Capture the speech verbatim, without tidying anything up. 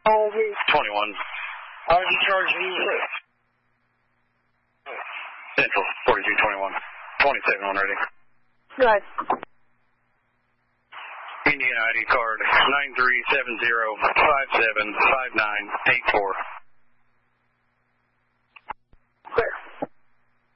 twenty-one. How did you charge you with? Central, forty-two twenty-one. twenty-seven on ready. Good. Indian I D card, nine three seven zero five seven five nine eight four.